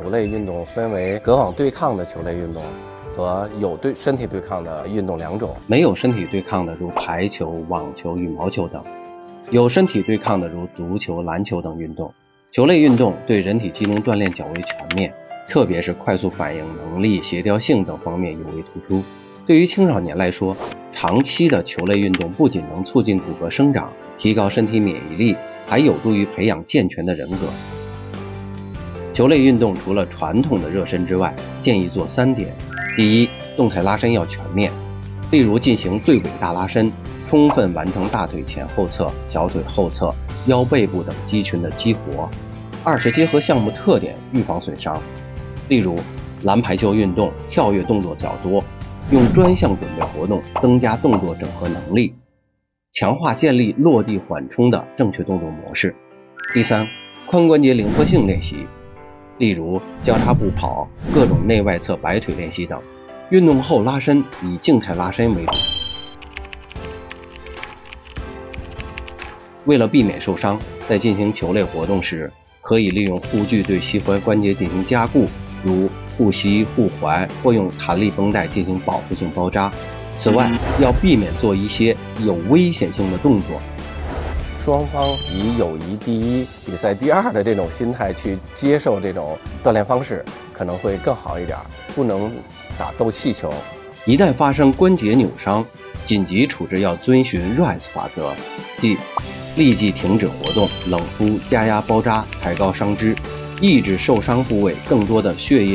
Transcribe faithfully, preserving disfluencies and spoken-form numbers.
球类运动分为隔网对抗的球类运动和有对身体对抗的运动两种。 没有身体对抗的如排球、网球、羽毛球等，有身体对抗的如足球、篮球等运动。球类运动对人体机能锻炼较为全面，特别是快速反应能力、协调性等方面尤为突出。对于青少年来说，长期的球类运动不仅能促进骨骼生长，提高身体免疫力，还有助于培养健全的人格。球类运动除了传统的热身之外，建议做三点。第一，动态拉伸要全面，例如进行对尾大拉伸，充分完成大腿前后侧、小腿后侧、腰背部等肌群的激活。二是结合项目特点，预防损伤，例如篮排球运动跳跃动作较多，用专项准备活动增加动作整合能力，强化建立落地缓冲的正确动作模式。第三，髋关节灵活性练习，例如交叉步跑、各种内外侧摆腿练习等。运动后拉伸以静态拉伸为主。为了避免受伤，在进行球类活动时，可以利用护具对膝踝关节进行加固，如护膝、护踝，或用弹力绷带进行保护性包扎。此外，要避免做一些有危险性的动作。 双方以友谊第一、比赛第二的这种心态去接受这种锻炼方式，可能会更好一点。不能打斗气球。 一旦发生关节扭伤，紧急处置要遵循 R I S E 法则，即立即停止活动，冷敷、加压包扎，抬高伤肢，抑制受伤部位更多的血液